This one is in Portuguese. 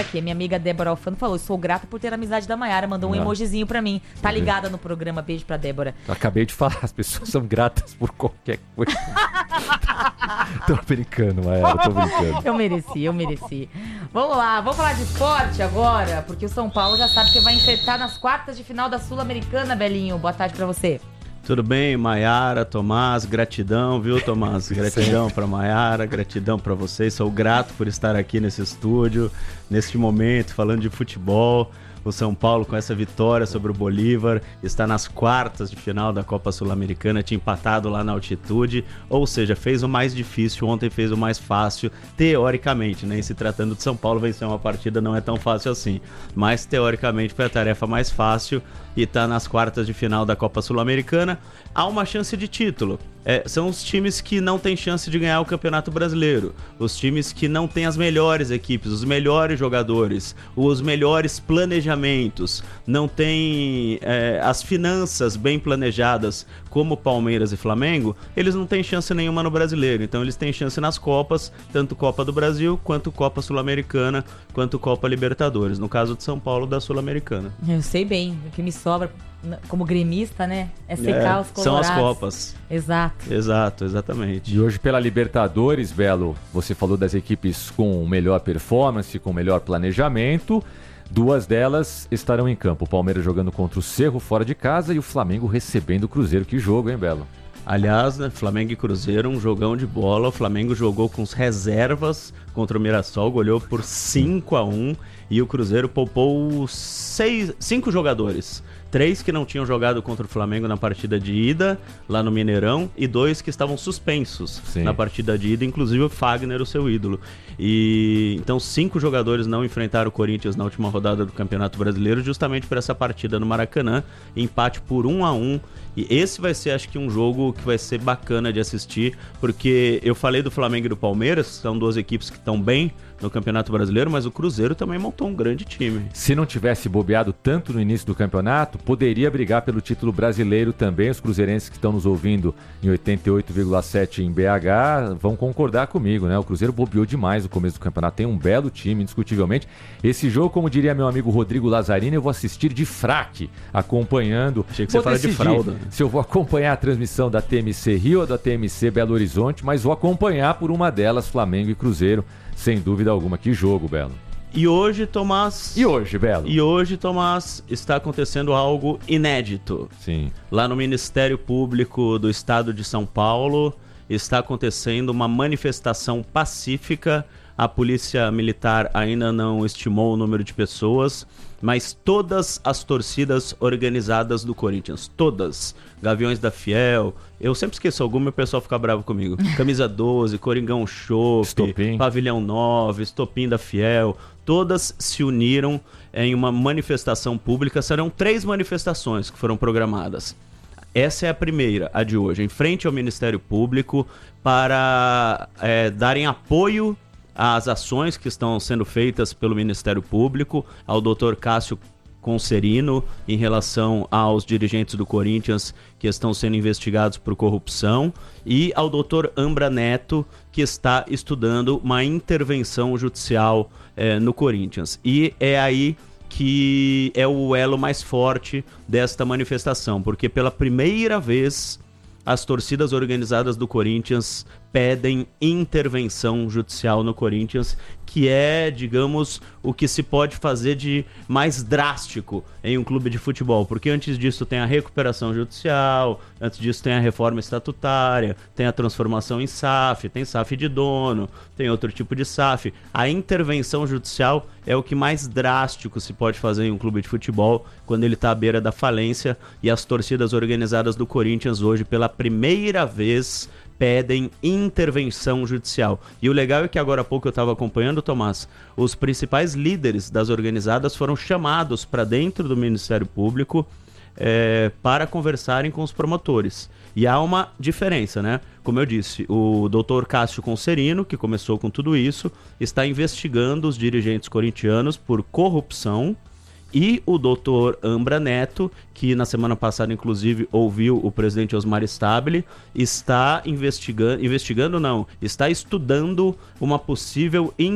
aqui, a minha amiga Débora Alfano falou: sou grata por ter a amizade da Maiara, mandou um emojizinho pra mim. Tá ligada no programa, beijo pra Débora. Acabei de falar, as pessoas são gratas por qualquer coisa. Tô brincando, Maiara, tô brincando. Eu mereci. Vamos lá, vamos falar de esporte agora, porque o São Paulo já sabe que vai enfrentar nas quartas de final da Sul-Americana, Belinho. Boa tarde pra você. Tudo bem, Maiara, Tomás, gratidão, viu, Tomás? Gratidão para Maiara, gratidão para vocês. Sou grato por estar aqui nesse estúdio, neste momento, falando de futebol. O São Paulo, com essa vitória sobre o Bolívar, está nas quartas de final da Copa Sul-Americana, tinha empatado lá na altitude, ou seja, fez o mais difícil, ontem fez o mais fácil, teoricamente, né? Em se tratando de São Paulo, vencer uma partida não é tão fácil assim, mas teoricamente foi a tarefa mais fácil e está nas quartas de final da Copa Sul-Americana. Há uma chance de título. São os times que não têm chance de ganhar o Campeonato Brasileiro, os times que não têm as melhores equipes, os melhores jogadores, os melhores planejamentos, não têm as finanças bem planejadas como Palmeiras e Flamengo, eles não têm chance nenhuma no Brasileiro. Então eles têm chance nas Copas, tanto Copa do Brasil, quanto Copa Sul-Americana, quanto Copa Libertadores, no caso de São Paulo, da Sul-Americana. Eu sei bem, o que me sobra como gremista, né? É secar os colorados. São as Copas. Exato, exatamente. E hoje pela Libertadores, Belo, você falou das equipes com melhor performance, com melhor planejamento. Duas delas estarão em campo. O Palmeiras jogando contra o Cerro fora de casa e o Flamengo recebendo o Cruzeiro. Que jogo, hein, Belo? Aliás, né, Flamengo e Cruzeiro, um jogão de bola. O Flamengo jogou com as reservas contra o Mirassol, goleou por 5-1 e o Cruzeiro poupou 5 jogadores. 3 que não tinham jogado contra o Flamengo na partida de ida, lá no Mineirão, e 2 que estavam suspensos na partida de ida, inclusive o Fagner, o seu ídolo. E então 5 jogadores não enfrentaram o Corinthians na última rodada do Campeonato Brasileiro, justamente por essa partida no Maracanã, empate por 1-1. E esse vai ser, acho que, um jogo que vai ser bacana de assistir, porque eu falei do Flamengo e do Palmeiras, são duas equipes que estão bem no Campeonato Brasileiro, mas o Cruzeiro também montou um grande time. Se não tivesse bobeado tanto no início do campeonato, poderia brigar pelo título brasileiro também. Os cruzeirenses que estão nos ouvindo em 88,7 em BH vão concordar comigo, né? O Cruzeiro bobeou demais no começo do campeonato, tem um belo time, indiscutivelmente. Esse jogo, como diria meu amigo Rodrigo Lazzarini, eu vou assistir de fraque, acompanhando. Achei que você fala de fralda. Se eu vou acompanhar a transmissão da TMC Rio ou da TMC Belo Horizonte, mas vou acompanhar por uma delas, Flamengo e Cruzeiro, sem dúvida alguma. Que jogo, Belo. E hoje, Tomás... Belo? E hoje, Tomás, está acontecendo algo inédito. Sim. Lá no Ministério Público do Estado de São Paulo, está acontecendo uma manifestação pacífica. A Polícia Militar ainda não estimou o número de pessoas, mas todas as torcidas organizadas do Corinthians, todas, Gaviões da Fiel, eu sempre esqueço alguma e o pessoal fica bravo comigo, Camisa 12, Coringão Chopp, Pavilhão 9, Estopim da Fiel, todas se uniram em uma manifestação pública. Serão 3 manifestações que foram programadas. Essa é a primeira, a de hoje, em frente ao Ministério Público, para darem apoio às ações que estão sendo feitas pelo Ministério Público, ao Dr. Cássio Concerino, em relação aos dirigentes do Corinthians que estão sendo investigados por corrupção, e ao Dr. Ambra Neto, que está estudando uma intervenção judicial no Corinthians. E é aí que é o elo mais forte desta manifestação, porque pela primeira vez as torcidas organizadas do Corinthians pedem intervenção judicial no Corinthians, que é, digamos, o que se pode fazer de mais drástico em um clube de futebol, porque antes disso tem a recuperação judicial, antes disso tem a reforma estatutária, tem a transformação em SAF, tem SAF de dono, tem outro tipo de SAF. A intervenção judicial é o que mais drástico se pode fazer em um clube de futebol quando ele está à beira da falência, e as torcidas organizadas do Corinthians hoje, pela primeira vez, pedem intervenção judicial. E o legal é que agora há pouco eu estava acompanhando, Tomás, os principais líderes das organizadas foram chamados para dentro do Ministério Público para conversarem com os promotores. E há uma diferença, né? Como eu disse, o Dr. Cássio Concerino, que começou com tudo isso, está investigando os dirigentes corintianos por corrupção, e o doutor Ambra Neto, que na semana passada inclusive ouviu o presidente Osmar Stabile, está está estudando uma possível